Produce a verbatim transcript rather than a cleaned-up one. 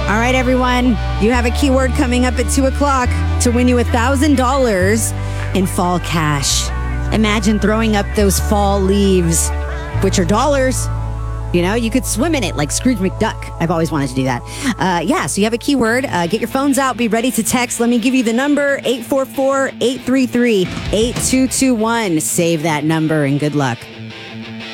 All right, everyone. You have a keyword coming up at two o'clock to win you one thousand dollars in fall cash. Imagine throwing up those fall leaves, which are dollars. You know, you could swim in it like Scrooge McDuck. I've always wanted to do that. Uh, yeah, so you have a keyword. Uh, get your phones out. Be ready to text. Let me give you the number, eight four four, eight three three, eight two two one. Save that number and good luck.